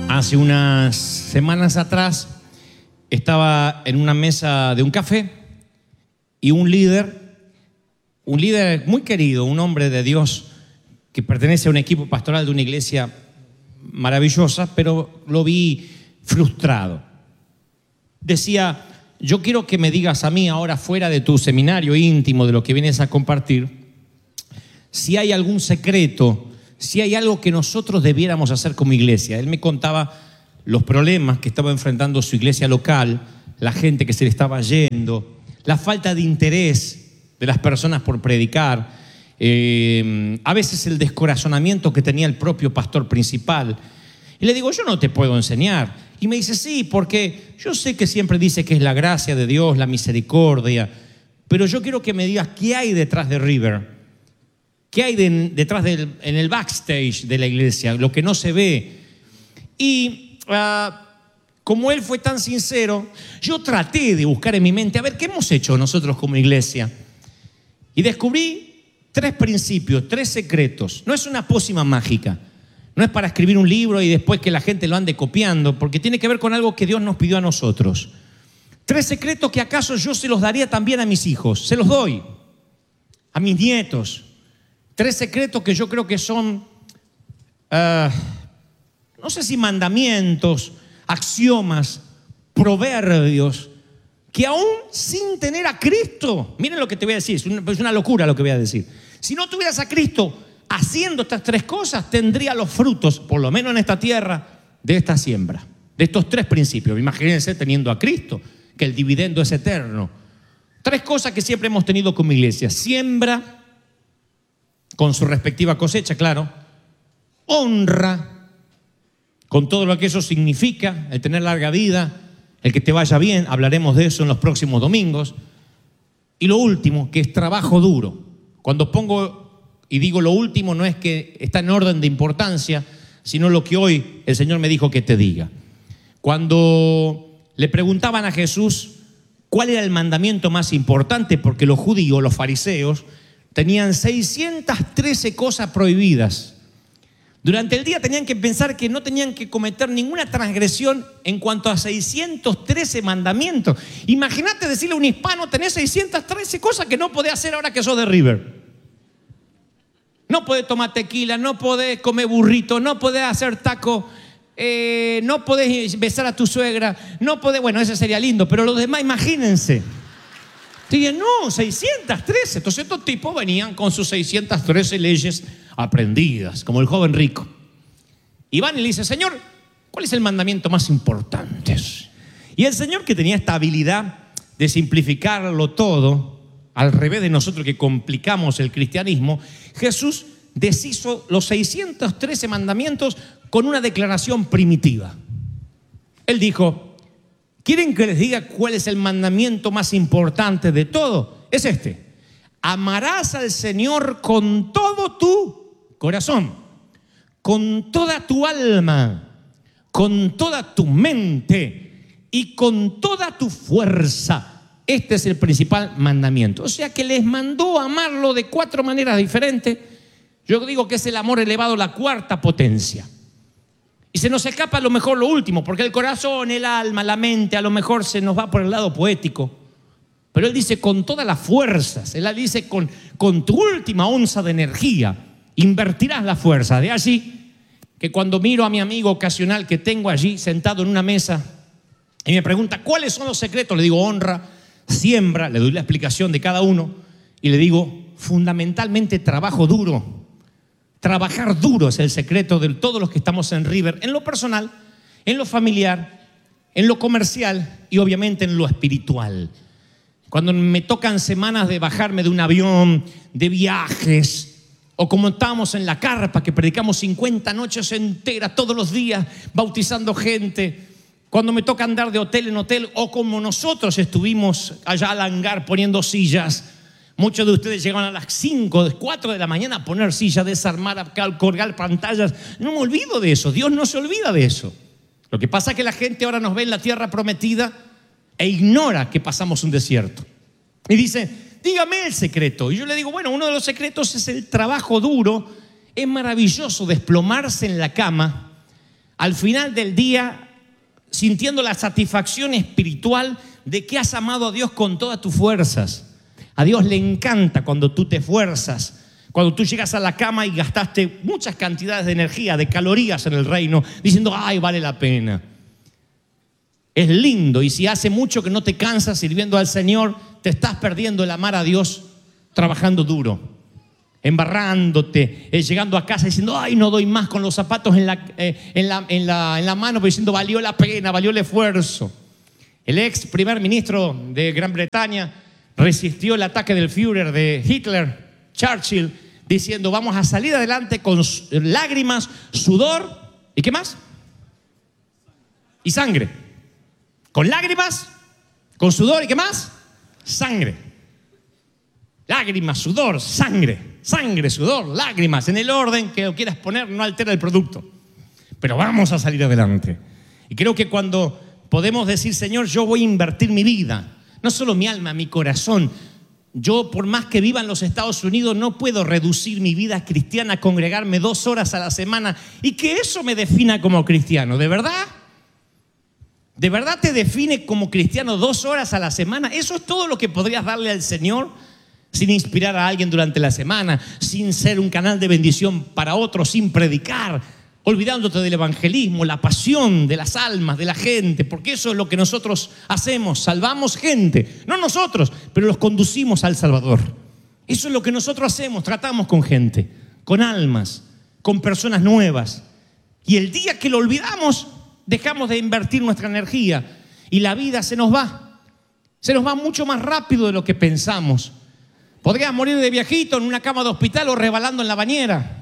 Hace unas semanas atrás estaba en una mesa de un café y un líder muy querido, un hombre de Dios que pertenece a un equipo pastoral de una iglesia maravillosa, pero lo vi frustrado. Decía: yo quiero que me digas a mí ahora, fuera de tu seminario íntimo, de lo que vienes a compartir, si hay algún secreto, si hay algo que nosotros debiéramos hacer como iglesia. Él me contaba los problemas que estaba enfrentando su iglesia local, la gente que se le estaba yendo, la falta de interés de las personas por predicar, a veces el descorazonamiento que tenía el propio pastor principal. Y le digo: yo no te puedo enseñar. Y me dice: sí, porque yo sé que siempre dice que es la gracia de Dios, la misericordia, pero yo quiero que me digas qué hay detrás de River. ¿Qué hay detrás en el backstage de la iglesia? Lo que no se ve. Y como él fue tan sincero, yo traté de buscar en mi mente a ver qué hemos hecho nosotros como iglesia. Y descubrí 3 principios, 3 secretos. No es una pócima mágica. No es para escribir un libro y después que la gente lo ande copiando, porque tiene que ver con algo que Dios nos pidió a nosotros. 3 secretos que acaso yo se los daría también a mis hijos. Se los doy a mis nietos. 3 secretos que yo creo que son, no sé si mandamientos, axiomas, proverbios, que aún sin tener a Cristo, miren lo que te voy a decir, es una locura lo que voy a decir. Si no tuvieras a Cristo haciendo estas 3 cosas, tendría los frutos, por lo menos en esta tierra, de esta siembra, de estos 3 principios. Imagínense teniendo a Cristo, que el dividendo es eterno. 3 cosas que siempre hemos tenido como iglesia: siembra, con su respectiva cosecha, claro; honra, con todo lo que eso significa, el tener larga vida, el que te vaya bien, hablaremos de eso en los próximos domingos; y lo último, que es trabajo duro. Cuando pongo y digo lo último, no es que está en orden de importancia, sino lo que hoy el Señor me dijo que te diga. Cuando le preguntaban a Jesús cuál era el mandamiento más importante, porque los judíos, los fariseos, tenían 613 cosas prohibidas. Durante el día tenían que pensar que no tenían que cometer ninguna transgresión en cuanto a 613 mandamientos. Imagínate decirle a un hispano: tenés 613 cosas que no podés hacer ahora que sos de River. No podés tomar tequila, no podés comer burrito, no podés hacer taco, no podés besar a tu suegra, no podés... Bueno, ese sería lindo, pero los demás, imagínense. Dije: no, 613. Entonces estos tipos venían con sus 613 leyes aprendidas, como el joven rico. Y van y le dice: Señor, ¿cuál es el mandamiento más importante? Y el Señor, que tenía esta habilidad de simplificarlo todo, al revés de nosotros que complicamos el cristianismo, Jesús deshizo los 613 mandamientos con una declaración primitiva. Él dijo: ¿quieren que les diga cuál es el mandamiento más importante de todo? Es este: amarás al Señor con todo tu corazón, con toda tu alma, con toda tu mente y con toda tu fuerza. Este es el principal mandamiento. O sea que les mandó amarlo de 4 maneras diferentes. Yo digo que es el amor elevado a la 4ª potencia. Y se nos escapa a lo mejor lo último, porque el corazón, el alma, la mente, a lo mejor se nos va por el lado poético. Pero él dice con todas las fuerzas. Él dice con tu última onza de energía invertirás la fuerza. De allí que cuando miro a mi amigo ocasional que tengo allí sentado en una mesa y me pregunta cuáles son los secretos, le digo: honra, siembra, le doy la explicación de cada uno y le digo: fundamentalmente trabajo duro. Trabajar duro es el secreto de todos los que estamos en River, en lo personal, en lo familiar, en lo comercial y obviamente en lo espiritual. Cuando me tocan semanas de bajarme de un avión, de viajes, o como estábamos en la carpa que predicamos 50 noches enteras todos los días bautizando gente, cuando me toca andar de hotel en hotel, o como nosotros estuvimos allá al hangar poniendo sillas. Muchos de ustedes llegaron a las 5, 4 de la mañana a poner sillas, desarmar, colgar pantallas. No me olvido de eso. Dios no se olvida de eso. Lo que pasa es que la gente ahora nos ve en la tierra prometida e ignora que pasamos un desierto. Y dice: dígame el secreto. Y yo le digo: bueno, uno de los secretos es el trabajo duro. Es maravilloso desplomarse en la cama, al final del día sintiendo la satisfacción espiritual de que has amado a Dios con todas tus fuerzas. A Dios le encanta cuando tú te esfuerzas, cuando tú llegas a la cama y gastaste muchas cantidades de energía, de calorías en el reino, diciendo, ay, vale la pena. Es lindo, y si hace mucho que no te cansas sirviendo al Señor, te estás perdiendo el amar a Dios trabajando duro, embarrándote, llegando a casa diciendo, ay, no doy más, con los zapatos en la mano, pero diciendo, valió la pena, valió el esfuerzo. El ex primer ministro de Gran Bretaña resistió el ataque del Führer de Hitler, Churchill, diciendo, vamos a salir adelante con lágrimas, sudor, ¿y qué más? Y sangre. Con lágrimas, con sudor, ¿y qué más? Sangre. Lágrimas, sudor, sangre. Sangre, sudor, lágrimas. En el orden que lo quieras poner no altera el producto. Pero vamos a salir adelante. Y creo que cuando podemos decir, Señor, yo voy a invertir mi vida, no solo mi alma, mi corazón. Yo, por más que viva en los Estados Unidos, no puedo reducir mi vida cristiana a congregarme 2 horas a la semana y que eso me defina como cristiano. ¿De verdad? ¿De verdad te define como cristiano 2 horas a la semana? ¿Eso es todo lo que podrías darle al Señor sin inspirar a alguien durante la semana, sin ser un canal de bendición para otros, sin predicar, olvidándote del evangelismo, la pasión de las almas, de la gente? Porque eso es lo que nosotros hacemos, salvamos gente, no nosotros, pero los conducimos al Salvador. Eso es lo que nosotros hacemos, tratamos con gente, con almas, con personas nuevas. Y el día que lo olvidamos, dejamos de invertir nuestra energía y la vida se nos va mucho más rápido de lo que pensamos. Podrías morir de viejito en una cama de hospital o resbalando en la bañera.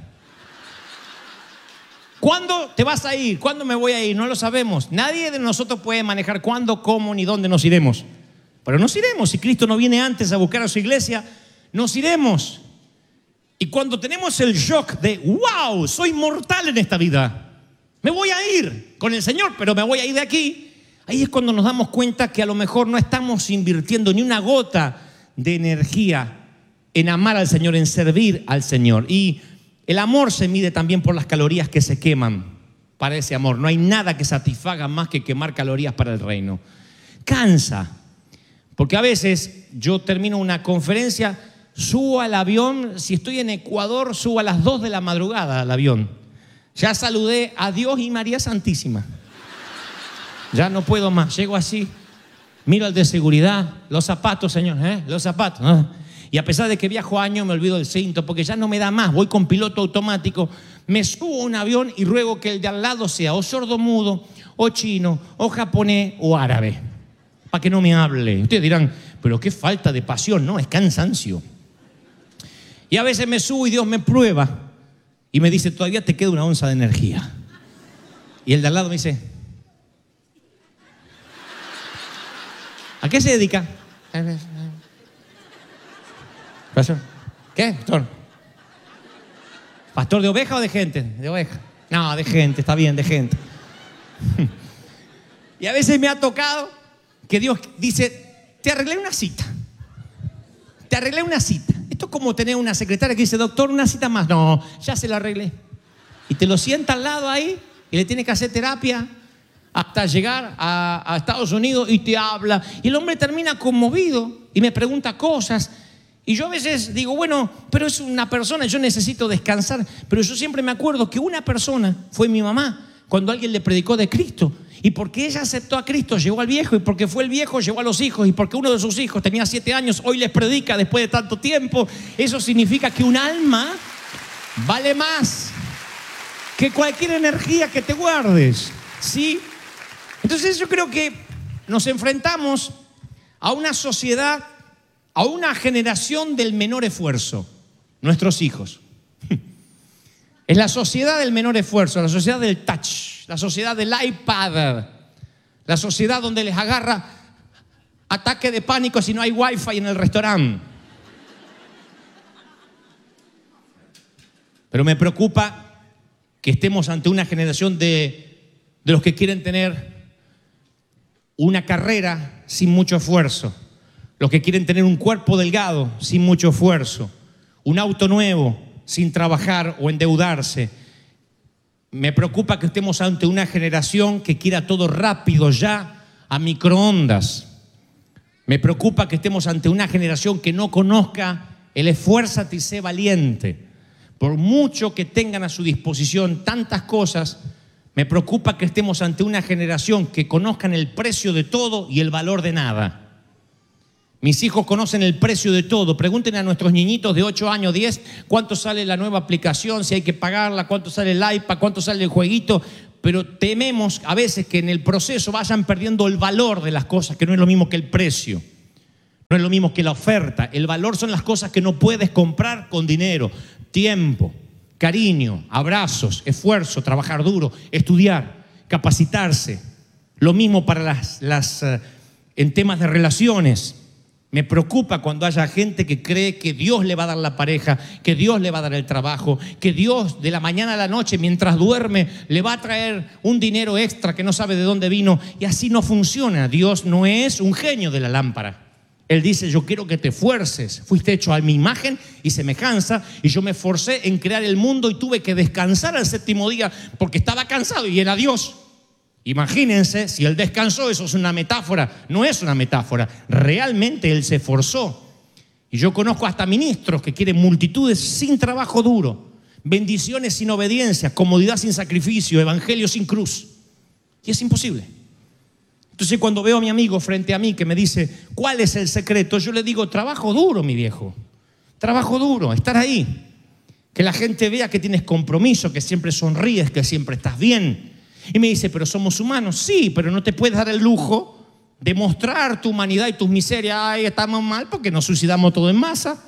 ¿Cuándo te vas a ir? ¿Cuándo me voy a ir? No lo sabemos. Nadie de nosotros puede manejar cuándo, cómo ni dónde nos iremos. Pero nos iremos. Si Cristo no viene antes a buscar a su iglesia, nos iremos. Y cuando tenemos el shock de, wow, soy mortal en esta vida, me voy a ir con el Señor, pero me voy a ir de aquí. Ahí es cuando nos damos cuenta que a lo mejor no estamos invirtiendo ni una gota de energía en amar al Señor, en servir al Señor. Y el amor se mide también por las calorías que se queman para ese amor. No hay nada que satisfaga más que quemar calorías para el reino. Cansa, porque a veces yo termino una conferencia, subo al avión, si estoy en Ecuador, subo a las 2 de la madrugada al avión. Ya saludé a Dios y María Santísima. Ya no puedo más, llego así, miro al de seguridad, los zapatos, señor, los zapatos. Y a pesar de que viajo años, me olvido del cinto, porque ya no me da más, voy con piloto automático, me subo a un avión y ruego que el de al lado sea o sordomudo, o chino, o japonés, o árabe, para que no me hable. Ustedes dirán, pero qué falta de pasión, no, es cansancio. Y a veces me subo y Dios me prueba y me dice, todavía te queda 1 onza de energía. Y el de al lado me dice, ¿a qué se dedica? ¿Pastor? ¿Qué? ¿Pastor? ¿Pastor de oveja o de gente? De oveja. No, de gente, está bien, de gente. Y a veces me ha tocado que Dios dice, te arreglé una cita. Te arreglé una cita. Esto es como tener una secretaria que dice, doctor, una cita más. No, ya se la arreglé. Y te lo sienta al lado ahí y le tiene que hacer terapia hasta llegar a Estados Unidos y te habla. Y el hombre termina conmovido y me pregunta cosas. Y yo a veces digo, bueno, pero es una persona, yo necesito descansar. Pero yo siempre me acuerdo que una persona fue mi mamá cuando alguien le predicó de Cristo. Y porque ella aceptó a Cristo, llegó al viejo. Y porque fue el viejo, llegó a los hijos. Y porque uno de sus hijos tenía 7 años, hoy les predica después de tanto tiempo. Eso significa que un alma vale más que cualquier energía que te guardes, ¿sí? Entonces yo creo que nos enfrentamos a una sociedad, a una generación del menor esfuerzo, nuestros hijos. Es la sociedad del menor esfuerzo, la sociedad del touch, la sociedad del iPad, la sociedad donde les agarra ataque de pánico si no hay wifi en el restaurante. Pero me preocupa que estemos ante una generación de los que quieren tener una carrera sin mucho esfuerzo, los que quieren tener un cuerpo delgado sin mucho esfuerzo, un auto nuevo sin trabajar o endeudarse. Me preocupa que estemos ante una generación que quiera todo rápido ya, a microondas. Me preocupa que estemos ante una generación que no conozca el esfuérzate y sé valiente. Por mucho que tengan a su disposición tantas cosas, me preocupa que estemos ante una generación que conozcan el precio de todo y el valor de nada. Mis hijos conocen el precio de todo. Pregunten a nuestros niñitos de 8 años, 10, cuánto sale la nueva aplicación, si hay que pagarla, cuánto sale el iPad, cuánto sale el jueguito. Pero tememos a veces que en el proceso vayan perdiendo el valor de las cosas, que no es lo mismo que el precio. No es lo mismo que la oferta. El valor son las cosas que no puedes comprar con dinero. Tiempo, cariño, abrazos, esfuerzo, trabajar duro, estudiar, capacitarse. Lo mismo para en temas de relaciones. Me preocupa cuando haya gente que cree que Dios le va a dar la pareja, que Dios le va a dar el trabajo, que Dios de la mañana a la noche mientras duerme le va a traer un dinero extra que no sabe de dónde vino, y así no funciona. Dios no es un genio de la lámpara. Él dice, yo quiero que te esfuerces. Fuiste hecho a mi imagen y semejanza, y yo me esforcé en crear el mundo y tuve que descansar al séptimo día porque estaba cansado y era Dios. Imagínense, si Él descansó, eso es una metáfora. No es una metáfora. Realmente Él se esforzó. Y yo conozco hasta ministros que quieren multitudes sin trabajo duro, bendiciones sin obediencia, comodidad sin sacrificio, evangelio sin cruz. Y es imposible. Entonces cuando veo a mi amigo frente a mí que me dice, ¿cuál es el secreto? Yo le digo, trabajo duro, mi viejo. Trabajo duro, estar ahí. Que la gente vea que tienes compromiso, que siempre sonríes, que siempre estás bien. Y me dice, pero somos humanos. Sí, pero no te puedes dar el lujo de mostrar tu humanidad y tus miserias. Ay, estamos mal porque nos suicidamos todo en masa.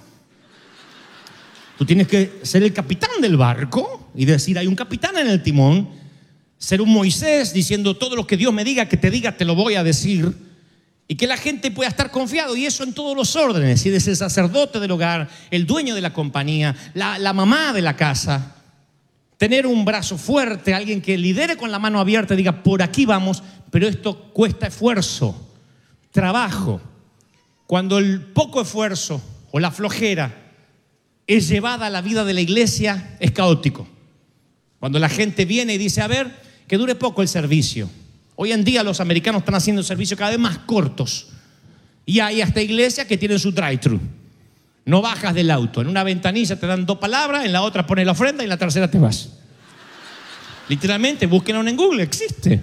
Tú tienes que ser el capitán del barco y decir, hay un capitán en el timón. Ser un Moisés diciendo, todo lo que Dios me diga, que te diga, te lo voy a decir. Y que la gente pueda estar confiado. Y eso en todos los órdenes. Si eres el sacerdote del hogar, el dueño de la compañía, la mamá de la casa. Tener un brazo fuerte, alguien que lidere con la mano abierta y diga, por aquí vamos, pero esto cuesta esfuerzo, trabajo. Cuando el poco esfuerzo o la flojera es llevada a la vida de la iglesia, es caótico. Cuando la gente viene y dice, a ver, que dure poco el servicio. Hoy en día los americanos están haciendo servicios cada vez más cortos. Y hay hasta iglesias que tienen su drive-thru. No bajas del auto. En una ventanilla te dan 2 palabras, en la otra pones la ofrenda y en la tercera te vas. Literalmente, búsquenlo en Google, existe.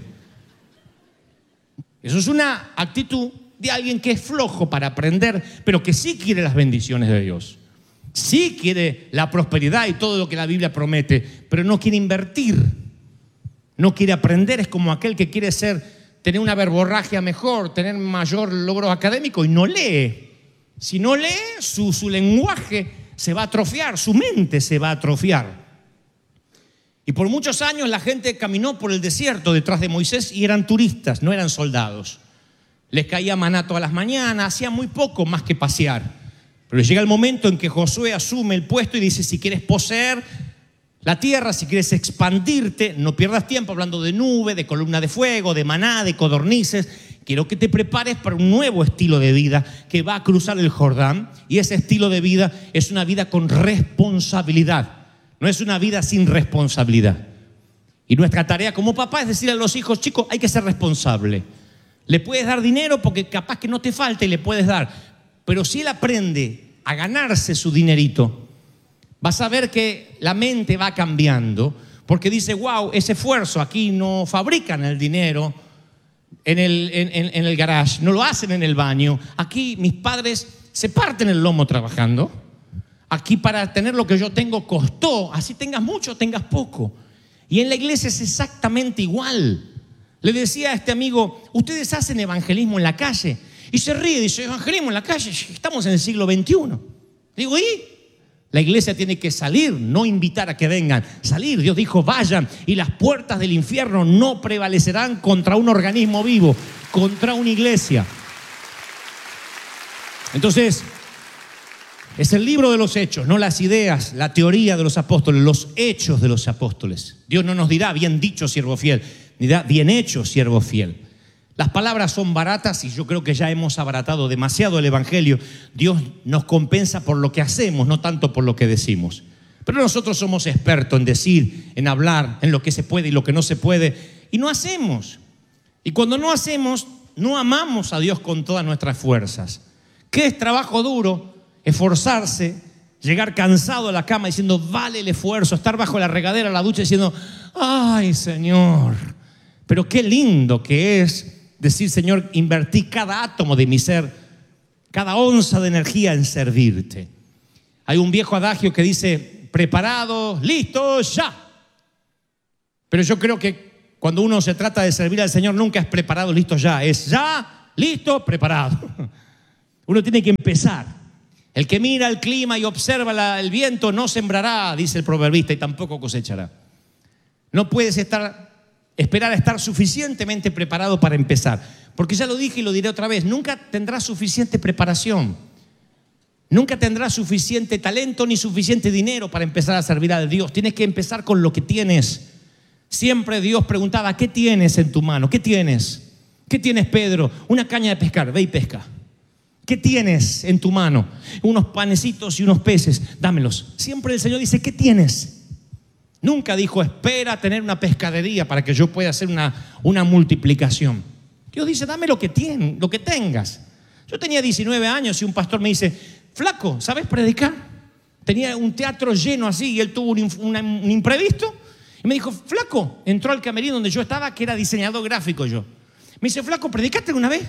Eso es una actitud de alguien que es flojo para aprender, pero que sí quiere las bendiciones de Dios. Sí quiere la prosperidad y todo lo que la Biblia promete, pero no quiere invertir. No quiere aprender. Es como aquel que quiere tener una verborragia mejor, tener mayor logro académico y no lee. Si no lee, su lenguaje se va a atrofiar, su mente se va a atrofiar. Y por muchos años la gente caminó por el desierto detrás de Moisés y eran turistas, no eran soldados. Les caía maná todas las mañanas, hacían muy poco más que pasear. Pero llega el momento en que Josué asume el puesto y dice, si quieres poseer la tierra, si quieres expandirte, no pierdas tiempo hablando de nube, de columna de fuego, de maná, de codornices. Quiero que te prepares para un nuevo estilo de vida que va a cruzar el Jordán. Y ese estilo de vida es una vida con responsabilidad. No es una vida sin responsabilidad. Y nuestra tarea como papá es decirle a los hijos, chicos, hay que ser responsable. Le puedes dar dinero porque capaz que no te falta y le puedes dar. Pero si él aprende a ganarse su dinerito, vas a ver que la mente va cambiando. Porque dice, wow, ese esfuerzo, aquí no fabrican el dinero en el garage, no lo hacen en el baño. Aquí mis padres se parten el lomo trabajando. Aquí para tener lo que yo tengo costó, así tengas mucho, tengas poco. Y en la iglesia es exactamente igual. Le decía a este amigo, ustedes hacen evangelismo en la calle. Y se ríe, dice, evangelismo en la calle, estamos en el siglo XXI. Digo, ¿y? La iglesia tiene que salir, no invitar a que vengan. Salir, Dios dijo, vayan. Y las puertas del infierno no prevalecerán contra un organismo vivo, contra una iglesia. Entonces, es el libro de los hechos, no las ideas, la teoría de los apóstoles, los hechos de los apóstoles. Dios no nos dirá, bien dicho, siervo fiel, dirá, bien hecho, siervo fiel. Las palabras son baratas y yo creo que ya hemos abaratado demasiado el evangelio. Dios nos compensa por lo que hacemos, no tanto por lo que decimos. Pero nosotros somos expertos en decir, en hablar, en lo que se puede y lo que no se puede, y no hacemos. Y cuando no hacemos, no amamos a Dios con todas nuestras fuerzas. ¿Qué es trabajo duro? Esforzarse, llegar cansado a la cama diciendo, vale el esfuerzo, estar bajo la regadera, la ducha diciendo, ay Señor, pero qué lindo que es decir, Señor, invertí cada átomo de mi ser, cada onza de energía en servirte. Hay un viejo adagio que dice, preparado, listo, ya. Pero yo creo que cuando uno se trata de servir al Señor, nunca es preparado, listo, ya. Es ya, listo, preparado. Uno tiene que empezar. El que mira el clima y observa el viento no sembrará, dice el proverbista, y tampoco cosechará. No puedes esperar a estar suficientemente preparado para empezar. Porque ya lo dije y lo diré otra vez, nunca tendrás suficiente preparación. Nunca tendrás suficiente talento ni suficiente dinero para empezar a servir a Dios. Tienes que empezar con lo que tienes. Siempre Dios preguntaba, ¿qué tienes en tu mano? ¿Qué tienes? ¿Qué tienes, Pedro? Una caña de pescar, ve y pesca. ¿Qué tienes en tu mano? Unos panecitos y unos peces, dámelos. Siempre el Señor dice, ¿qué tienes? Nunca dijo, espera a tener una pescadería para que yo pueda hacer una multiplicación. Dios dice, dame lo que tengas. Yo tenía 19 años y un pastor me dice, flaco, ¿sabes predicar? Tenía un teatro lleno así y él tuvo un imprevisto. Y me dijo, flaco, entró al camerino donde yo estaba, que era diseñador gráfico yo. Me dice, flaco, ¿predicaste alguna vez?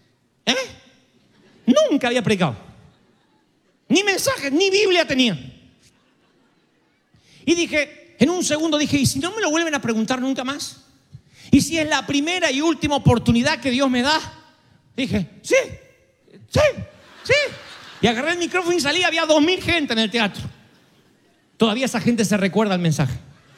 Nunca había predicado. Ni mensajes, ni Biblia tenía. Y dije, en un segundo dije, ¿y si no me lo vuelven a preguntar nunca más? ¿Y si es la primera y última oportunidad que Dios me da? Dije, sí. Y agarré el micrófono y salí, había 2.000 gente en el teatro. Todavía esa gente se recuerda el mensaje.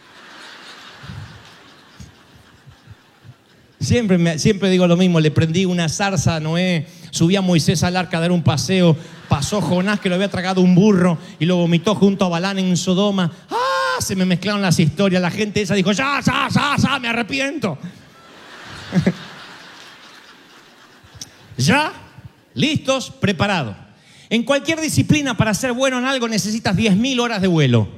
Siempre digo lo mismo, le prendí una zarza a Noé, subí a Moisés al arca a dar un paseo, pasó Jonás que lo había tragado un burro y lo vomitó junto a Balán en Sodoma. Se me mezclaron las historias, la gente esa dijo, ya, me arrepiento. Ya, listos, preparados. En cualquier disciplina, para ser bueno en algo, necesitas 10.000 horas de vuelo.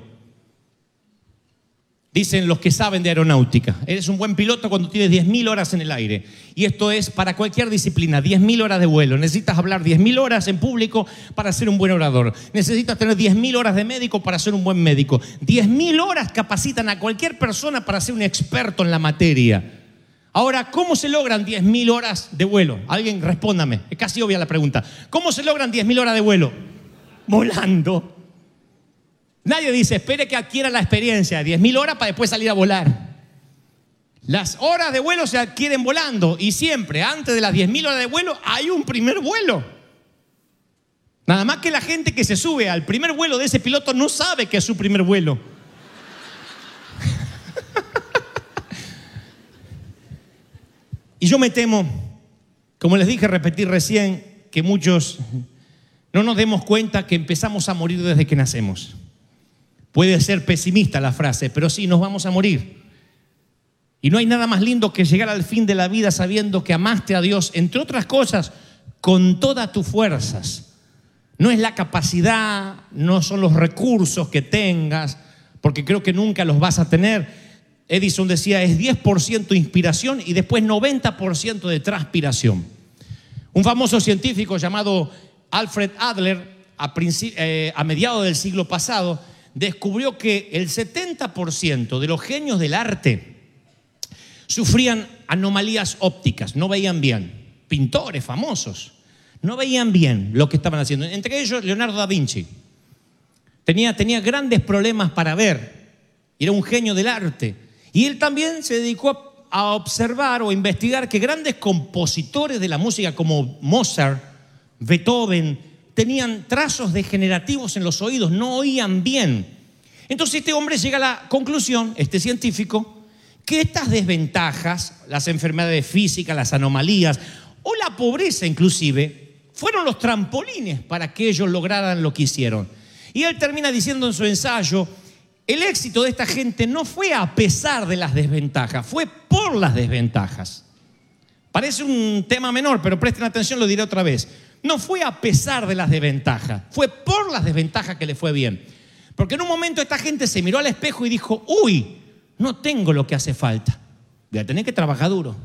Dicen los que saben de aeronáutica. Eres un buen piloto cuando tienes 10.000 horas en el aire. Y esto es para cualquier disciplina, 10.000 horas de vuelo. Necesitas hablar 10.000 horas en público para ser un buen orador. Necesitas tener 10.000 horas de médico para ser un buen médico. 10.000 horas capacitan a cualquier persona para ser un experto en la materia. Ahora, ¿cómo se logran 10.000 horas de vuelo? Alguien respóndame, es casi obvia la pregunta. ¿Cómo se logran 10.000 horas de vuelo? Volando. Nadie dice, espere que adquiera la experiencia de 10.000 horas para después salir a volar. Las horas de vuelo se adquieren volando y siempre, antes de las 10.000 horas de vuelo, hay un primer vuelo. Nada más que la gente que se sube al primer vuelo de ese piloto no sabe que es su primer vuelo. Y yo me temo, como les dije, repetir recién, que muchos no nos demos cuenta que empezamos a morir desde que nacemos. Puede ser pesimista la frase, pero sí, nos vamos a morir. Y no hay nada más lindo que llegar al fin de la vida sabiendo que amaste a Dios, entre otras cosas, con todas tus fuerzas. No es la capacidad, no son los recursos que tengas, porque creo que nunca los vas a tener. Edison decía, es 10% inspiración y después 90% de transpiración. Un famoso científico llamado Alfred Adler, a mediados del siglo pasado, descubrió que el 70% de los genios del arte sufrían anomalías ópticas, no veían bien. Pintores famosos no veían bien lo que estaban haciendo. Entre ellos, Leonardo da Vinci. Tenía grandes problemas para ver. Era un genio del arte. Y él también se dedicó a observar o investigar que grandes compositores de la música como Mozart, Beethoven, tenían trazos degenerativos en los oídos, no oían bien. Entonces este hombre llega a la conclusión, este científico, que estas desventajas, las enfermedades físicas, las anomalías o la pobreza inclusive, fueron los trampolines para que ellos lograran lo que hicieron. Y él termina diciendo en su ensayo, el éxito de esta gente no fue a pesar de las desventajas, fue por las desventajas. Parece un tema menor, pero presten atención, lo diré otra vez. No fue a pesar de las desventajas, fue por las desventajas que le fue bien. Porque en un momento esta gente se miró al espejo y dijo, uy, no tengo lo que hace falta. Voy a tener que trabajar duro.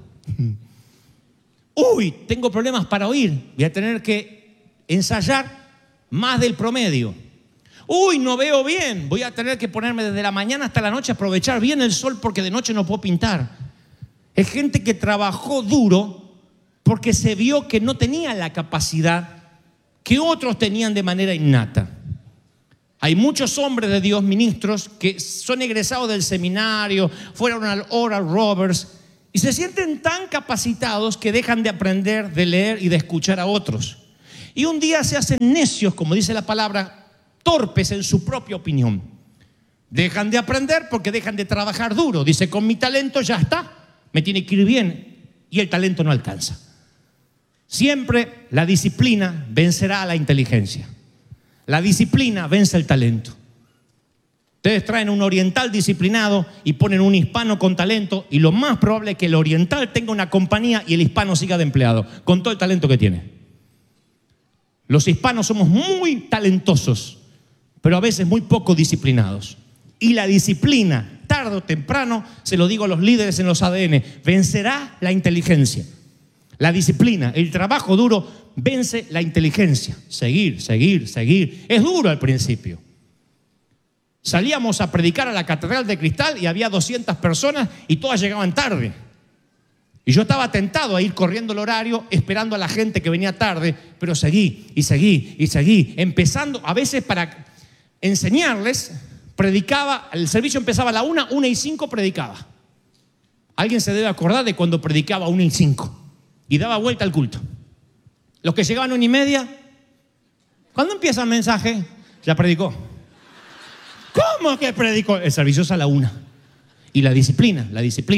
Uy, tengo problemas para oír. Voy a tener que ensayar más del promedio. Uy, no veo bien. Voy a tener que ponerme desde la mañana hasta la noche a aprovechar bien el sol porque de noche no puedo pintar. Es gente que trabajó duro porque se vio que no tenía la capacidad que otros tenían de manera innata. Hay muchos hombres de Dios, ministros, que son egresados del seminario, fueron al Oral Roberts y se sienten tan capacitados que dejan de aprender, de leer y de escuchar a otros. Y un día se hacen necios, como dice la palabra, torpes en su propia opinión. Dejan de aprender porque dejan de trabajar duro. Dice, con mi talento ya está, me tiene que ir bien, y el talento no alcanza. Siempre la disciplina vencerá a la inteligencia. La disciplina vence el talento. Ustedes traen un oriental disciplinado y ponen un hispano con talento, y lo más probable es que el oriental tenga una compañía y el hispano siga de empleado, con todo el talento que tiene. Los hispanos somos muy talentosos, pero a veces muy poco disciplinados. Y la disciplina, tarde o temprano, se lo digo a los líderes en los ADN, vencerá la inteligencia. La disciplina, el trabajo duro vence la inteligencia. Seguir, seguir, seguir. Es duro al principio. Salíamos a predicar a la Catedral de Cristal y había 200 personas y todas llegaban tarde. Y yo estaba tentado a ir corriendo el horario, esperando a la gente que venía tarde, pero seguí y seguí y seguí. Empezando, a veces para enseñarles, predicaba, el servicio empezaba a la 1:05 predicaba. Alguien se debe acordar de cuando predicaba 1:05 y daba vuelta al culto. Los que llegaban 1:30, ¿cuándo empieza el mensaje? Ya predicó. ¿Cómo que predicó? El servicio es a la 1. Y la disciplina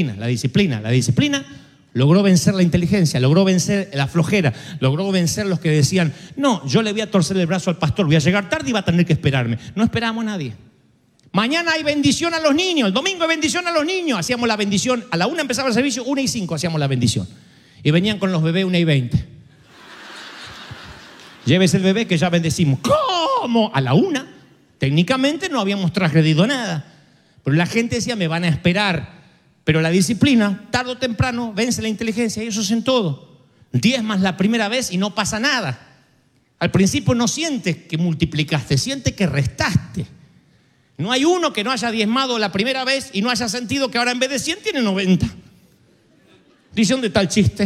logró vencer la inteligencia, logró vencer la flojera, logró vencer los que decían, no, yo le voy a torcer el brazo al pastor, voy a llegar tarde y va a tener que esperarme. No esperamos a nadie. Mañana hay bendición a los niños, el domingo hay bendición a los niños. Hacíamos la bendición, a la 1 empezaba el servicio, 1:05 hacíamos la bendición. Y venían con los bebés 1:20. Llévese el bebé que ya bendecimos. ¿Cómo? A la 1. Técnicamente no habíamos transgredido nada. Pero la gente decía, me van a esperar. Pero la disciplina, tarde o temprano, vence la inteligencia, y eso es en todo. Diezmas la primera vez y no pasa nada. Al principio no sientes que multiplicaste, sientes que restaste. No hay uno que no haya diezmado la primera vez y no haya sentido que ahora en vez de 100 tiene 90. Dice, ¿dónde está el chiste?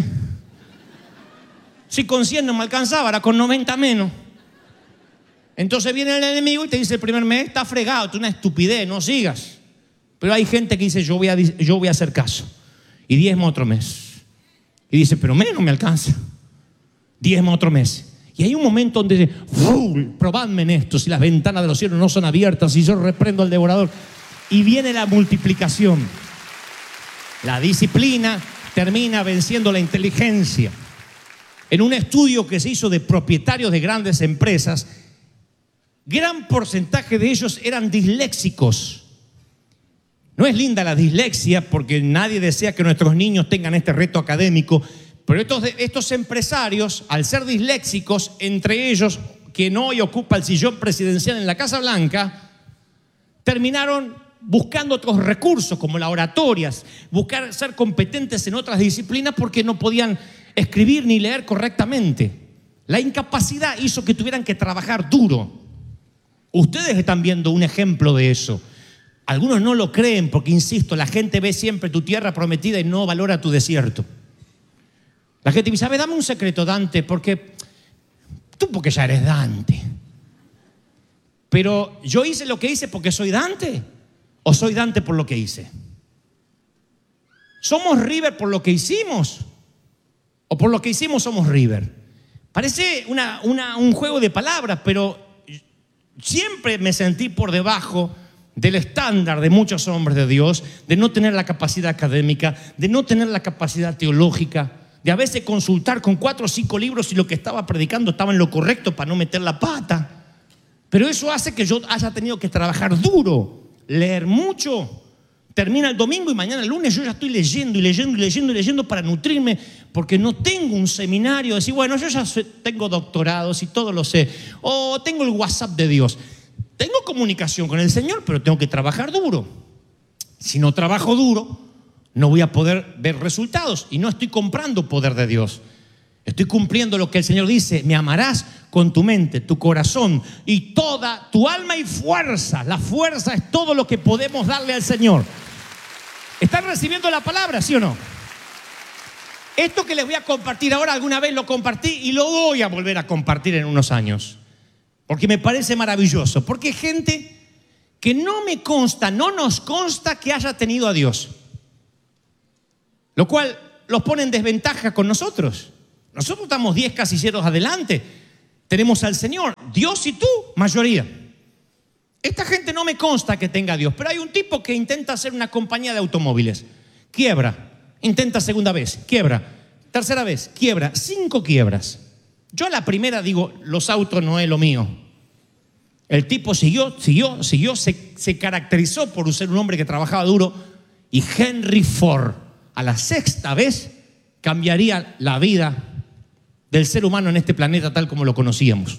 Si con 100 no me alcanzaba, ahora con 90 menos. Entonces viene el enemigo y te dice, el primer mes está fregado, es una estupidez, no sigas. Pero hay gente que dice, yo voy a hacer caso. Y diezma otro mes. Y dice, pero menos me alcanza. Diezma otro mes. Y hay un momento donde dice, probadme en esto, si las ventanas de los cielos no son abiertas, y yo reprendo al devorador. Y viene la multiplicación. La disciplina termina venciendo la inteligencia. En un estudio que se hizo de propietarios de grandes empresas, gran porcentaje de ellos eran disléxicos. No es linda la dislexia porque nadie desea que nuestros niños tengan este reto académico, pero estos empresarios, al ser disléxicos, entre ellos, quien hoy ocupa el sillón presidencial en la Casa Blanca, terminaron buscando otros recursos como las oratorias, buscar ser competentes en otras disciplinas porque no podían escribir ni leer correctamente. La incapacidad hizo que tuvieran que trabajar duro. Ustedes están viendo un ejemplo de eso. Algunos no lo creen porque, insisto, la gente ve siempre tu tierra prometida y no valora tu desierto. La gente me dice, dame un secreto, Dante, porque ya eres Dante. Pero yo hice lo que hice porque soy Dante, o soy Dante por lo que hice. ¿Somos River por lo que hicimos? ¿O por lo que hicimos somos River? Parece un juego de palabras, pero siempre me sentí por debajo del estándar de muchos hombres de Dios, de no tener la capacidad académica, de no tener la capacidad teológica, de a veces consultar con 4 o 5 libros si lo que estaba predicando estaba en lo correcto para no meter la pata. Pero eso hace que yo haya tenido que trabajar duro, leer mucho. Termina el domingo y mañana el lunes yo ya estoy leyendo para nutrirme, porque no tengo un seminario, decir, bueno, yo ya tengo doctorados y todo lo sé, o tengo el WhatsApp de Dios. tengo comunicación con el Señor, pero tengo que trabajar duro. Si no trabajo duro, no voy a poder ver resultados. Y no estoy comprando poder de Dios. Estoy cumpliendo lo que el Señor dice: me amarás con tu mente, tu corazón y toda tu alma y fuerza. La fuerza es todo lo que podemos darle al Señor. ¿Están recibiendo la palabra, sí o no? Esto que les voy a compartir ahora, alguna vez lo compartí y lo voy a volver a compartir en unos años. Porque me parece maravilloso. Porque hay gente que no nos consta que haya tenido a Dios. Lo cual los pone en desventaja con nosotros. Nosotros estamos 10 casilleros adelante. Tenemos al Señor, Dios y tú, mayoría. Esta gente no me consta que tenga a Dios, pero hay un tipo que intenta hacer una compañía de automóviles. Quiebra, intenta segunda vez, quiebra, tercera vez, quiebra, 5 quiebras. Yo a la primera digo, los autos no es lo mío. El tipo siguió, se caracterizó por ser un hombre que trabajaba duro. Y Henry Ford, a la 6ª vez, cambiaría la vida del ser humano en este planeta tal como lo conocíamos.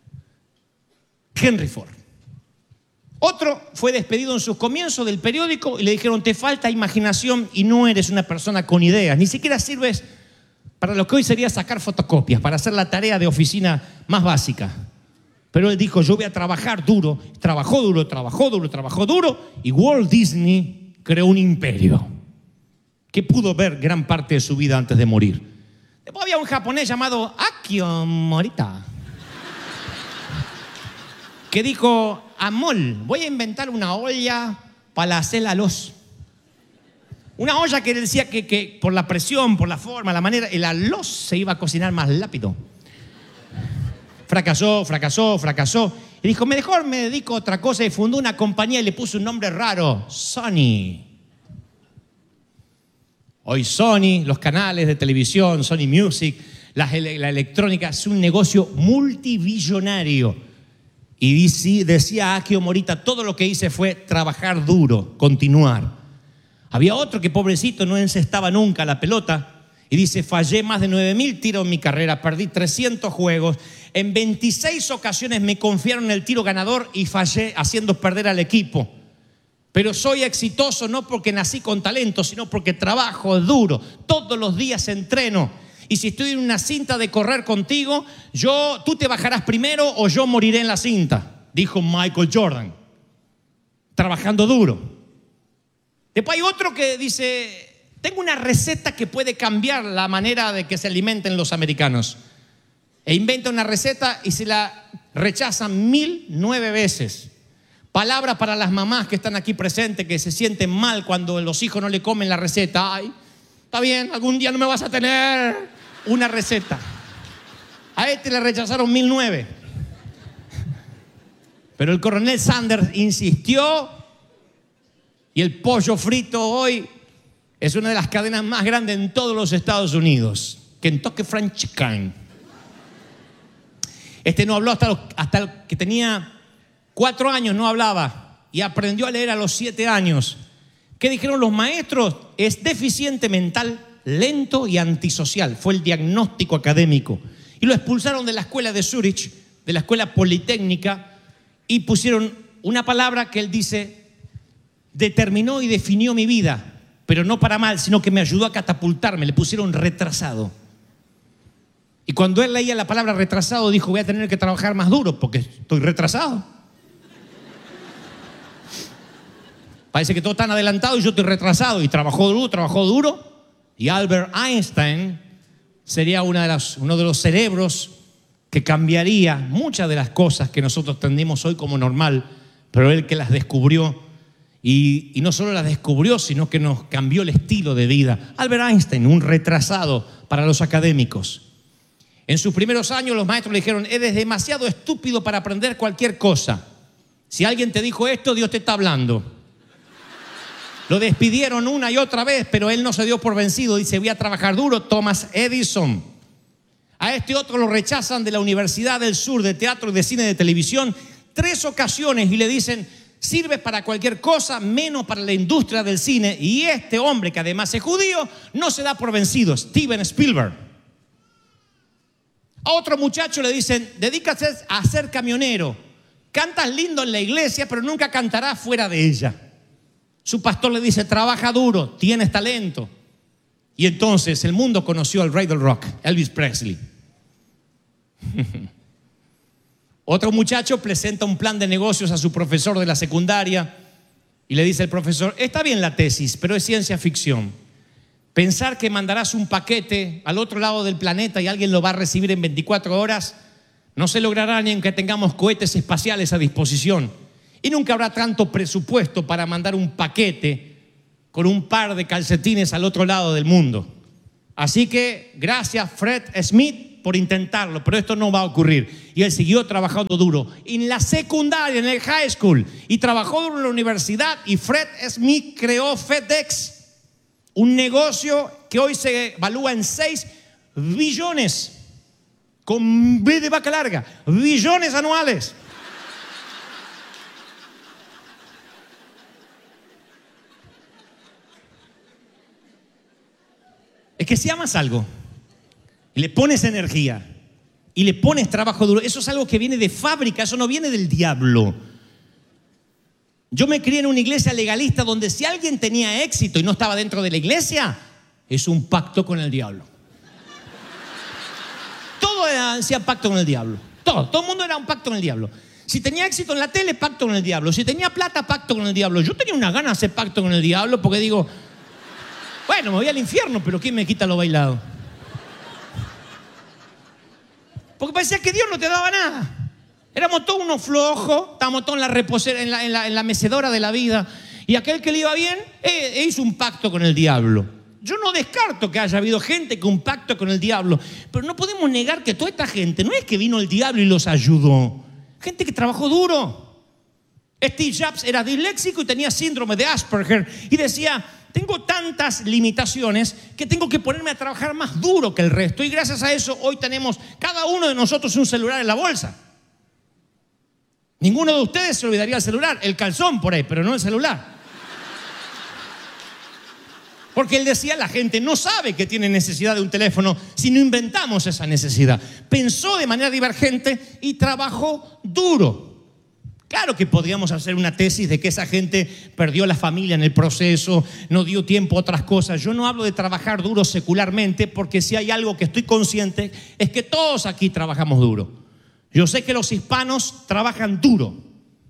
Henry Ford. Otro fue despedido en sus comienzos del periódico y le dijeron: te falta imaginación y no eres una persona con ideas, ni siquiera sirves para lo que hoy sería sacar fotocopias, para hacer la tarea de oficina más básica. Pero él dijo: yo voy a trabajar duro. Trabajó duro y Walt Disney creó un imperio que pudo ver gran parte de su vida antes de morir. Después había un japonés llamado Akio Morita que dijo: Amol, voy a inventar una olla para hacer la luz. Una olla que decía que por la presión, por la forma, la manera, el arroz se iba a cocinar más rápido. Fracasó. Y dijo: mejor me dedico a otra cosa, y fundó una compañía y le puso un nombre raro: Sony. Hoy Sony, los canales de televisión, Sony Music, la electrónica, es un negocio multibillonario. Y decía Akio Morita: todo lo que hice fue trabajar duro, continuar. Había otro que, pobrecito, no encestaba nunca la pelota y dice: fallé más de 9.000 tiros en mi carrera, perdí 300 juegos, en 26 ocasiones me confiaron el tiro ganador y fallé haciendo perder al equipo. Pero soy exitoso no porque nací con talento, sino porque trabajo duro. Todos los días entreno. Y si estoy en una cinta de correr contigo, tú te bajarás primero o yo moriré en la cinta, dijo Michael Jordan, trabajando duro. Después hay otro que dice: tengo una receta que puede cambiar la manera de que se alimenten los americanos. E inventa una receta y se la rechazan 1009 veces. Palabra para las mamás que están aquí presentes, que se sienten mal cuando los hijos no le comen la receta. Ay, está bien, algún día no me vas a tener una receta. A este le rechazaron 1009. Pero el coronel Sanders insistió y el pollo frito hoy es una de las cadenas más grandes en todos los Estados Unidos. Kentucky Fried Chicken. Este no habló hasta que tenía 4 años, no hablaba y aprendió a leer a los 7 años. ¿Qué dijeron los maestros? Es deficiente mental, lento y antisocial. Fue el diagnóstico académico. Y lo expulsaron de la escuela de Zurich, de la escuela politécnica, y pusieron una palabra que él dice: determinó y definió mi vida, pero no para mal, sino que me ayudó a catapultarme. Le pusieron retrasado. Y cuando él leía la palabra retrasado, dijo: voy a tener que trabajar más duro porque estoy retrasado. Parece que todos están adelantados y yo estoy retrasado. Y trabajó duro. Y Albert Einstein sería uno de los cerebros que cambiaría muchas de las cosas que nosotros entendemos hoy como normal, pero él que las descubrió. Y no solo las descubrió, sino que nos cambió el estilo de vida. Albert Einstein, un retrasado para los académicos. En sus primeros años los maestros le dijeron: eres demasiado estúpido para aprender cualquier cosa. Si alguien te dijo esto, Dios te está hablando. Lo despidieron una y otra vez, pero él no se dio por vencido. Dice: voy a trabajar duro. Thomas Edison. A este otro lo rechazan de la Universidad del Sur, de teatro, de cine, de televisión, 3 ocasiones, y le dicen: sirve para cualquier cosa menos para la industria del cine. Y este hombre, que además es judío, no se da por vencido. Steven Spielberg. A otro muchacho le dicen: dedícate a ser camionero. cantas lindo en la iglesia, pero nunca cantarás fuera de ella. Su pastor le dice, trabaja duro, tienes talento. Y entonces el mundo conoció al rey del rock, Elvis Presley. Otro muchacho presenta un plan de negocios a su profesor de la secundaria y le dice al profesor, está bien la tesis, pero es ciencia ficción. Pensar que mandarás un paquete al otro lado del planeta y alguien lo va a recibir en 24 horas, no se logrará ni aunque tengamos cohetes espaciales a disposición. Y nunca habrá tanto presupuesto para mandar un paquete con un par de calcetines al otro lado del mundo. Así que gracias Fred Smith por intentarlo, pero esto no va a ocurrir. Y él siguió trabajando duro en la secundaria, en el high school, y trabajó duro en la universidad, y Fred Smith creó FedEx, un negocio que hoy se evalúa en 6 billones, con B de vaca larga, billones anuales. Es que si amas algo y le pones energía y le pones trabajo duro, eso es algo que viene de fábrica, eso no viene del diablo. Yo me crié en una iglesia legalista donde si alguien tenía éxito y no estaba dentro de la iglesia, es un pacto con el diablo. Todo hacía pacto con el diablo. Todo el mundo era un pacto con el diablo. Si tenía éxito en la tele, pacto con el diablo. Si tenía plata, pacto con el diablo. Yo tenía una gana de hacer pacto con el diablo porque digo, bueno, me voy al infierno, pero ¿quién me quita lo bailado? Porque parecía que Dios no te daba nada. Éramos todos unos flojos, estábamos todos en la reposera, en la mecedora de la vida. Y aquel que le iba bien, hizo un pacto con el diablo. Yo no descarto que haya habido gente con un pacto con el diablo, pero no podemos negar que toda esta gente no es que vino el diablo y los ayudó. Gente que trabajó duro. Steve Jobs era disléxico y tenía síndrome de Asperger y decía, tengo tantas limitaciones que tengo que ponerme a trabajar más duro que el resto. Y gracias a eso hoy tenemos cada uno de nosotros un celular en la bolsa. Ninguno de ustedes se olvidaría el celular, el calzón por ahí, pero no el celular. Porque él decía, la gente no sabe que tiene necesidad de un teléfono si no inventamos esa necesidad. Pensó de manera divergente y trabajó duro. Claro que podríamos hacer una tesis de que esa gente perdió la familia en el proceso, no dio tiempo a otras cosas. Yo no hablo de trabajar duro secularmente, porque si hay algo que estoy consciente es que todos aquí trabajamos duro. Yo sé que los hispanos trabajan duro.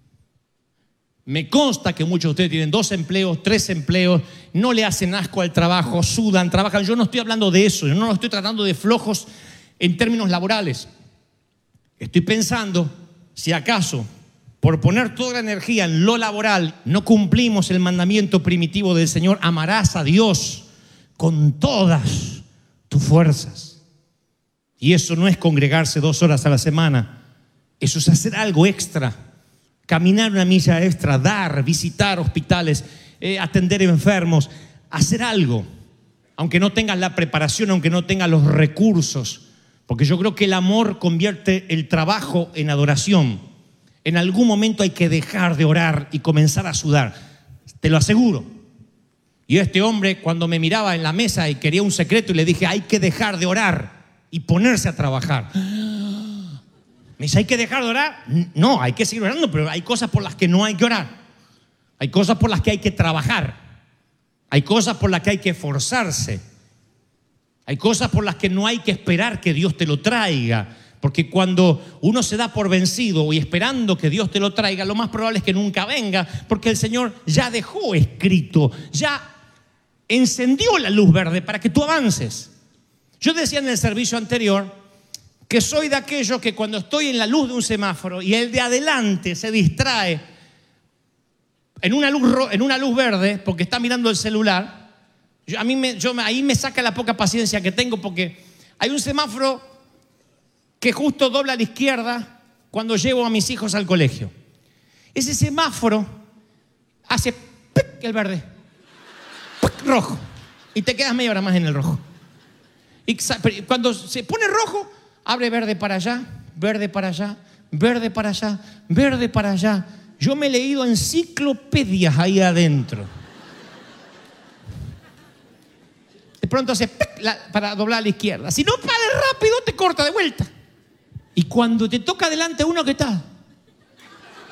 Me consta que muchos de ustedes tienen 2 empleos, 3 empleos, no le hacen asco al trabajo, sudan, trabajan. Yo no estoy hablando de eso, yo no lo estoy tratando de flojos en términos laborales. Estoy pensando si acaso, por poner toda la energía en lo laboral, no cumplimos el mandamiento primitivo del Señor, amarás a Dios con todas tus fuerzas. Y eso no es congregarse 2 horas a la semana, eso es hacer algo extra. Caminar una milla extra, dar, visitar hospitales, atender enfermos, hacer algo, aunque no tengas la preparación, aunque no tengas los recursos, porque yo creo que el amor convierte el trabajo en adoración. En algún momento hay que dejar de orar y comenzar a sudar, te lo aseguro. Y este hombre, cuando me miraba en la mesa y quería un secreto, y le dije, hay que dejar de orar y ponerse a trabajar. Me dice, ¿hay que dejar de orar? No, hay que seguir orando, pero hay cosas por las que no hay que orar. Hay cosas por las que hay que trabajar. Hay cosas por las que hay que esforzarse. Hay cosas por las que no hay que esperar que Dios te lo traiga. Porque cuando uno se da por vencido y esperando que Dios te lo traiga, lo más probable es que nunca venga, porque el Señor ya dejó escrito, ya encendió la luz verde para que tú avances. Yo decía en el servicio anterior que soy de aquellos que cuando estoy en la luz de un semáforo y el de adelante se distrae en una luz verde porque está mirando el celular, ahí me saca la poca paciencia que tengo, porque hay un semáforo que justo dobla a la izquierda cuando llevo a mis hijos al colegio. Ese semáforo hace ¡pic! El verde, ¡pic! Rojo, y te quedas media hora más en el rojo. Y cuando se pone rojo, abre verde para allá, verde para allá, verde para allá, verde para allá. Yo me he leído enciclopedias ahí adentro. De pronto hace para doblar a la izquierda. Si no pares rápido, te corta de vuelta. Y cuando te toca delante uno, ¿qué tal?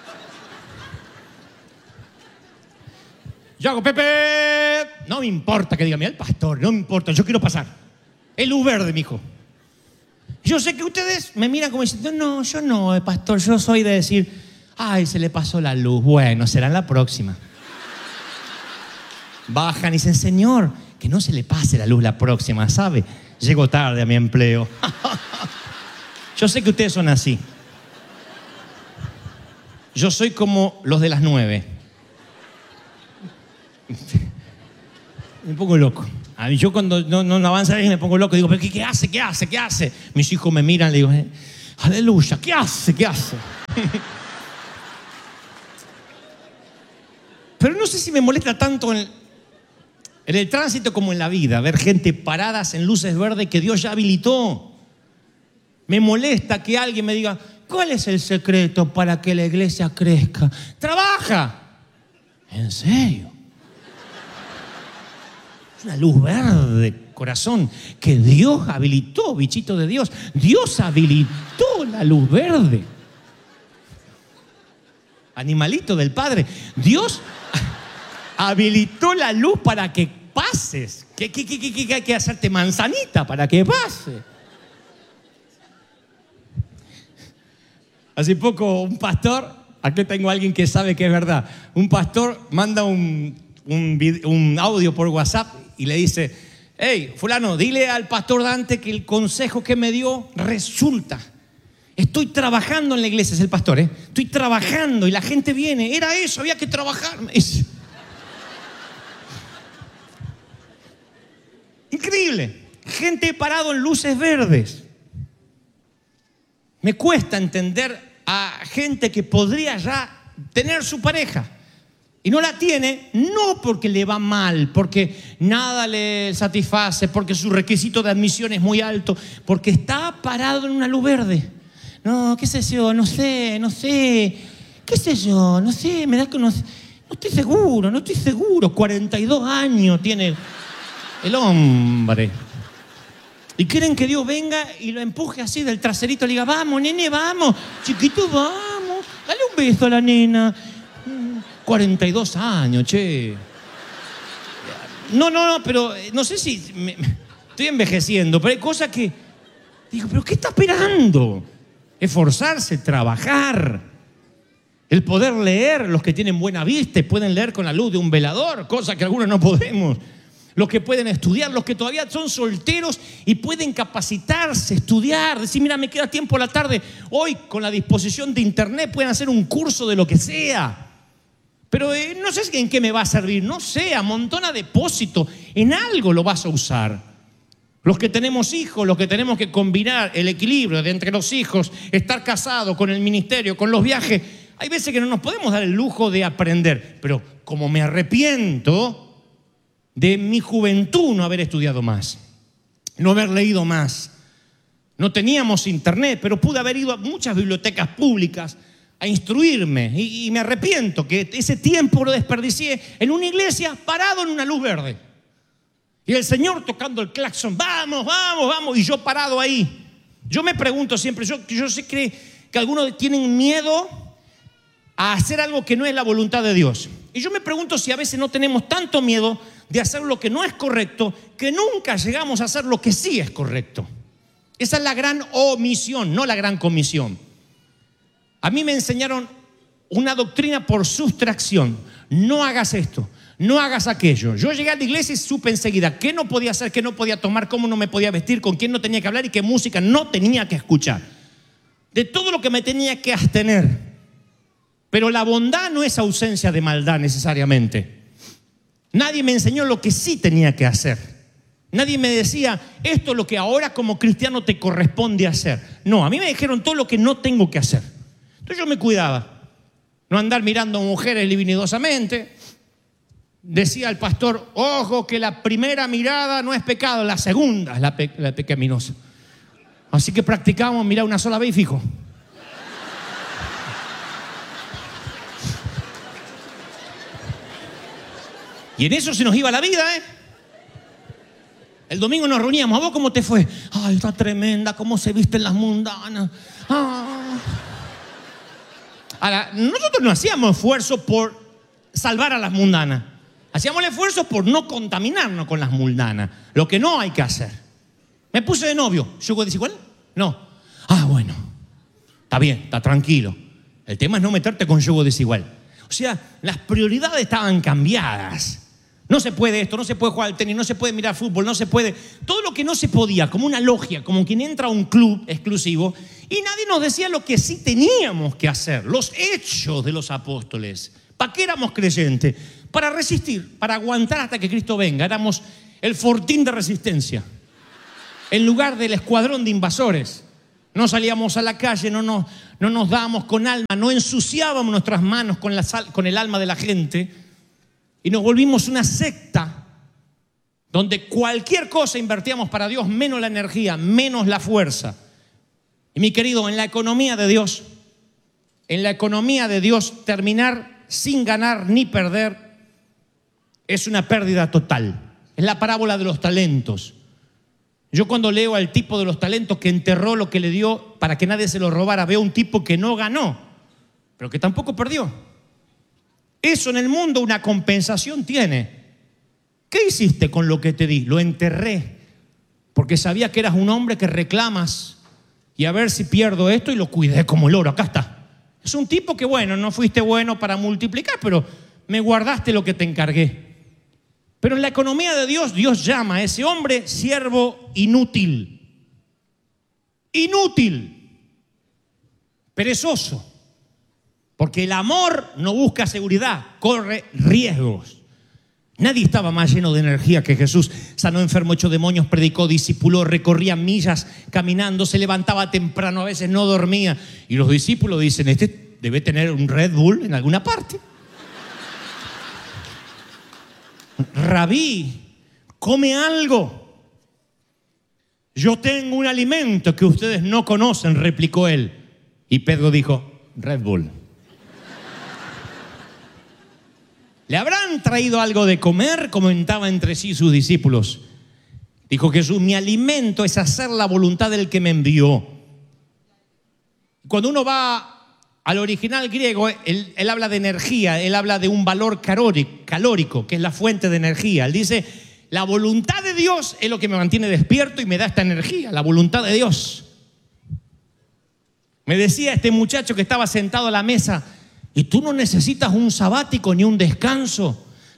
Yo hago Pepe. No me importa que diga, mira el pastor, no me importa, yo quiero pasar. Es luz verde, mijo. Yo sé que ustedes me miran como diciendo, no, yo no, pastor, yo soy de decir, ay, se le pasó la luz. Bueno, será en la próxima. Bajan y dicen, Señor, que no se le pase la luz la próxima, ¿sabe? Llego tarde a mi empleo. Yo sé que ustedes son así. Yo soy como los de las 9. Me pongo loco. A mí, yo cuando no avanza me pongo loco. Digo, ¿pero qué hace? ¿Qué hace? ¿Qué hace? Mis hijos me miran y le digo, aleluya, ¿qué hace? ¿Qué hace? Pero no sé si me molesta tanto en el tránsito como en la vida, ver gente paradas en luces verdes que Dios ya habilitó. Me molesta que alguien me diga, ¿cuál es el secreto para que la iglesia crezca? ¡Trabaja! ¿En serio? Es una luz verde, corazón, que Dios habilitó, bichito de Dios. Dios habilitó la luz verde. Animalito del Padre. Dios habilitó la luz para que pases. ¿Qué hay que hacerte manzanita para que pase? Hace poco un pastor, aquí tengo a alguien que sabe que es verdad, un pastor manda un audio por WhatsApp y le dice, hey, fulano, dile al pastor Dante que el consejo que me dio resulta. Estoy trabajando en la iglesia, es el pastor, estoy trabajando y la gente viene, era eso, había que trabajar. Increíble, gente parado en luces verdes. Me cuesta entender a gente que podría ya tener su pareja y no la tiene, no porque le va mal, porque nada le satisface, porque su requisito de admisión es muy alto, porque está parado en una luz verde. No, qué sé yo, no sé, qué sé yo, no sé, me da que no estoy seguro. 42 años tiene el hombre. Y quieren que Dios venga y lo empuje así del traserito. Le diga, vamos, nene, vamos. Chiquito, vamos. Dale un beso a la nena. 42 años, che. No, pero no sé si estoy envejeciendo, pero hay cosas que digo, ¿pero qué está esperando? Esforzarse, trabajar. El poder leer, los que tienen buena vista pueden leer con la luz de un velador, cosa que algunos no podemos. Los que pueden estudiar, los que todavía son solteros y pueden capacitarse, estudiar, decir, mira, me queda tiempo a la tarde. Hoy, con la disposición de internet, pueden hacer un curso de lo que sea. Pero no sé en qué me va a servir, no sé, amontona depósito, en algo lo vas a usar. Los que tenemos hijos, los que tenemos que combinar el equilibrio de entre los hijos, estar casado con el ministerio, con los viajes, hay veces que no nos podemos dar el lujo de aprender. Pero como me arrepiento de mi juventud no haber estudiado más, no haber leído más. No teníamos internet, pero pude haber ido a muchas bibliotecas públicas a instruirme. Y me arrepiento que ese tiempo lo desperdicié en una iglesia parado en una luz verde. Y el Señor tocando el claxon, vamos, y yo parado ahí. Yo me pregunto siempre, yo sé que algunos tienen miedo a hacer algo que no es la voluntad de Dios. Y yo me pregunto si a veces no tenemos tanto miedo de hacer lo que no es correcto, que nunca llegamos a hacer lo que sí es correcto. Esa es la gran omisión, no la gran comisión. A mí me enseñaron una doctrina por sustracción. No hagas esto, no hagas aquello. Yo llegué a la iglesia y supe enseguida qué no podía hacer, qué no podía tomar, cómo no me podía vestir, con quién no tenía que hablar y qué música no tenía que escuchar. De todo lo que me tenía que abstener. Pero la bondad no es ausencia de maldad necesariamente. Nadie me enseñó lo que sí tenía que hacer. Nadie me decía, esto es lo que ahora como cristiano te corresponde hacer. No, a mí me dijeron todo lo que no tengo que hacer. Entonces yo me cuidaba. No andar mirando a mujeres libidinosamente. Decía el pastor, ojo que la primera mirada no es pecado, la segunda es la pecaminosa. Así que practicábamos mirar una sola vez y fijo. Y en eso se nos iba la vida, El domingo nos reuníamos. ¿A vos cómo te fue? Ay, está tremenda, cómo se visten las mundanas. Ahora, nosotros no hacíamos esfuerzo por salvar a las mundanas. Hacíamos el esfuerzo por no contaminarnos con las mundanas, lo que no hay que hacer. Me puse de novio, ¿yugo desigual? No. Ah, bueno, está bien, está tranquilo. El tema es no meterte con yugo desigual. O sea, las prioridades estaban cambiadas. No se puede esto, no se puede jugar al tenis, no se puede mirar fútbol, no se puede. Todo lo que no se podía, como una logia, como quien entra a un club exclusivo, y nadie nos decía lo que sí teníamos que hacer, los hechos de los apóstoles. ¿Para qué éramos creyentes? Para resistir, para aguantar hasta que Cristo venga. Éramos el fortín de resistencia, en lugar del escuadrón de invasores. No salíamos a la calle, no nos dábamos con alma, no ensuciábamos nuestras manos con el alma de la gente. Y nos volvimos una secta donde cualquier cosa invertíamos para Dios, menos la energía, menos la fuerza. Y mi querido, en la economía de Dios, terminar sin ganar ni perder es una pérdida total. Es la parábola de los talentos. Yo cuando leo al tipo de los talentos que enterró lo que le dio para que nadie se lo robara, veo un tipo que no ganó, pero que tampoco perdió. Eso en el mundo una compensación tiene. ¿Qué hiciste con lo que te di? Lo enterré, porque sabía que eras un hombre que reclamas y a ver si pierdo esto, y lo cuidé como el oro. Acá está. Es un tipo que, bueno, no fuiste bueno para multiplicar, pero me guardaste lo que te encargué. Pero en la economía de Dios, Dios llama a ese hombre siervo inútil. Inútil. Perezoso. Porque el amor no busca seguridad, corre riesgos. Nadie estaba más lleno de energía que Jesús. Sanó enfermo, echó demonios, predicó, discipuló, recorría millas caminando, se levantaba temprano, a veces no dormía. Y los discípulos dicen, este debe tener un Red Bull en alguna parte. Rabí, come algo. Yo tengo un alimento que ustedes no conocen, replicó él. Y Pedro dijo, Red Bull. ¿Le habrán traído algo de comer? Comentaba entre sí sus discípulos. Dijo Jesús, mi alimento es hacer la voluntad del que me envió. Cuando uno va al original griego, él habla de energía, él habla de un valor calórico, que es la fuente de energía. Él dice, la voluntad de Dios es lo que me mantiene despierto y me da esta energía, la voluntad de Dios. Me decía este muchacho que estaba sentado a la mesa, ¿y tú no necesitas un sabático ni un descanso?